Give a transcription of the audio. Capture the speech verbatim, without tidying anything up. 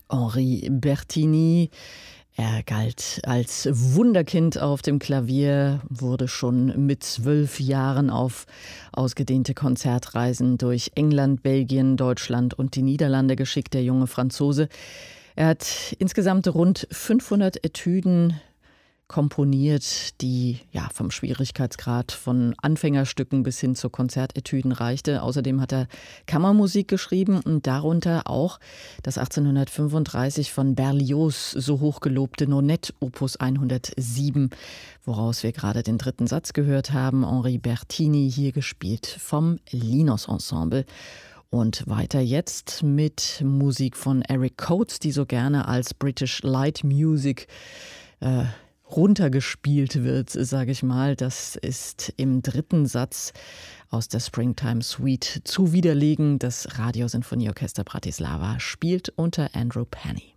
Henri Bertini. Er galt als Wunderkind auf dem Klavier, wurde schon mit zwölf Jahren auf ausgedehnte Konzertreisen durch England, Belgien, Deutschland und die Niederlande geschickt, der junge Franzose. Er hat insgesamt rund fünfhundert Etüden komponiert, die ja vom Schwierigkeitsgrad von Anfängerstücken bis hin zu Konzertetüden reichte. Außerdem hat er Kammermusik geschrieben und darunter auch das achtzehnhundertfünfunddreißig von Berlioz so hoch gelobte Nonette Opus hundertsieben, woraus wir gerade den dritten Satz gehört haben. Henri Bertini, hier gespielt vom Linos Ensemble. Und weiter jetzt mit Musik von Eric Coates, die so gerne als British Light Music äh, runtergespielt wird, sage ich mal. Das ist im dritten Satz aus der Springtime Suite zu widerlegen. Das Radiosinfonieorchester Bratislava spielt unter Andrew Penny.